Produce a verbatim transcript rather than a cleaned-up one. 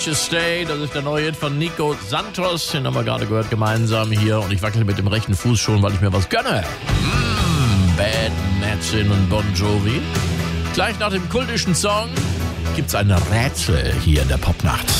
Stay, das ist der neue Hit von Nico Santos, den haben wir gerade gehört gemeinsam hier und ich wackel mit dem rechten Fuß schon, weil ich mir was gönne. Mm, Bad Matchin und Bon Jovi. Gleich nach dem kultischen Song gibt's ein Rätsel hier in der Popnacht.